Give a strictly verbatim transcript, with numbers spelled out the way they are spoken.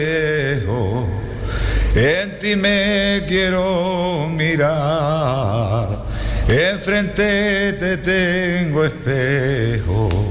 En ti me quiero mirar, enfrente te tengo espejo.